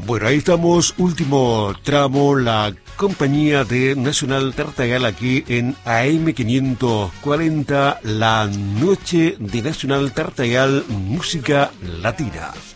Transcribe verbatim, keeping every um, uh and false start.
Bueno, ahí estamos, último tramo, la compañía de Nacional Tartagal aquí en A M quinientos cuarenta, la noche de Nacional Tartagal, música latina.